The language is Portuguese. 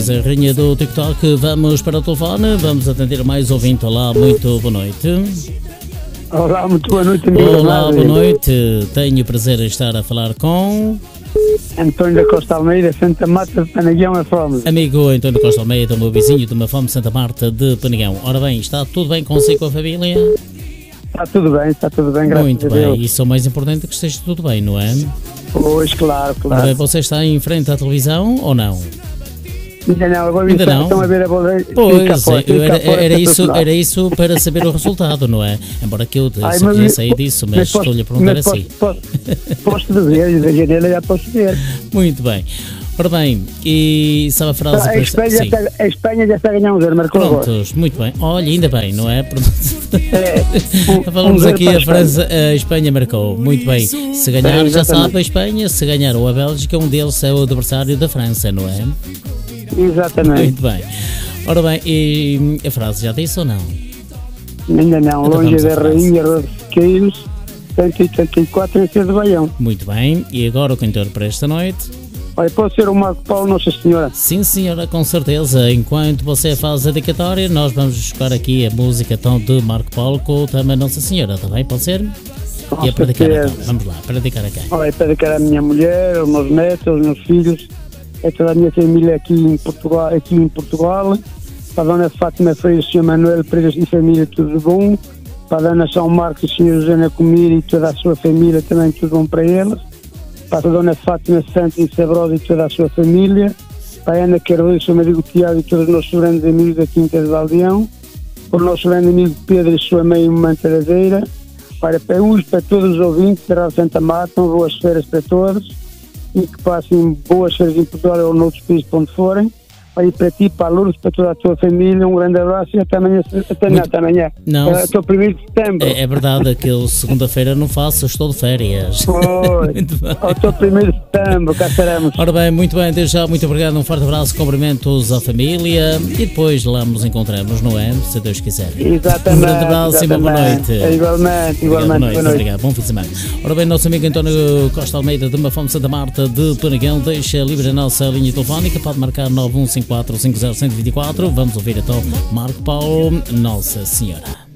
Pois é, rainha do TikTok, vamos para o telefone, vamos atender mais ouvinte. Olá, muito boa noite. Olá, muito boa noite, amigo. Olá, boa noite. Tenho o prazer em estar a falar com... António da Costa Almeida, Santa Marta de Penagão, a Fome. Amigo António da Costa Almeida, meu vizinho de uma Fome, Santa Marta de Penagão. Ora bem, está tudo bem consigo, com a família? Está tudo bem, graças a Deus. Muito bem, isso é o mais importante, que esteja tudo bem, não é? Pois, claro. Ora bem, você está em frente à televisão ou não? Ainda não, agora ainda não. Estão a ver a bola. Pois, era isso para saber o resultado, não é? Embora que eu já sei disso, mas estou-lhe a perguntar assim. Posso dizer, já posso ver. Muito bem. Ora bem, e sabe a frase... A Espanha já está a ganhar 1-0, marcou agora. Prontos, muito bem. Olha, ainda bem, não é? Falamos aqui, a Espanha marcou. Muito bem. Se ganhar, já sabe, a Espanha. Se ganhar ou a Bélgica, um deles é o adversário da França, não é? Exatamente. Muito bem. Ora bem, e a frase já disse ou não? Ainda não. Então, longe da rainha, Rosa de Queiros, 184 em Ser de Baião. Muito bem. E agora o cantor para esta noite? Olha, pode ser o Marco Paulo, Nossa Senhora. Sim, senhora, com certeza. Enquanto você faz a dedicatória, nós vamos buscar aqui a música então de Marco Paulo com o tema Nossa Senhora, está bem? Pode ser? E a predicar então. Vamos lá, predicar a quem? Olha, predicar a minha mulher, os meus netos, os meus filhos, é toda a minha família aqui em Portugal, para a Dona Fátima Freire, o Sr. Manuel Pereira e família, tudo bom. Para a Dona São Marcos, o Sr. José Comir e toda a sua família, também tudo bom para eles. Para a Dona Fátima Santos e Sabrosa e toda a sua família. Para a Ana Carvalho, o seu marido Tiago e todos os nossos grandes amigos da Quinta de Valdeão. Para o nosso grande amigo Pedro e sua mãe Mantaradeira. Para todos os ouvintes da Rádio Santa Marta, boas férias para todos. E que passem boas férias em Portugal ou noutros países para onde forem. Aí para ti, para a Lourdes, para toda a tua família, um grande abraço e até amanhã. Até amanhã. Não, até o 1º de setembro. É verdade que eu segunda-feira não faço, estou de férias. Até o 1º de setembro, cá estaremos. Ora bem, muito bem, desde já, muito obrigado, um forte abraço, cumprimentos à família e depois lá nos encontramos, não é? Se Deus quiser. Exatamente. Um grande abraço e uma boa noite. Igualmente. Boa noite. Obrigado, bom fim de semana. Ora bem, nosso amigo António Costa Almeida de uma Fome Santa Marta de Penagão deixa livre a nossa linha telefónica, pode marcar 915450124. Vamos ouvir então Marco Paulo, Nossa Senhora.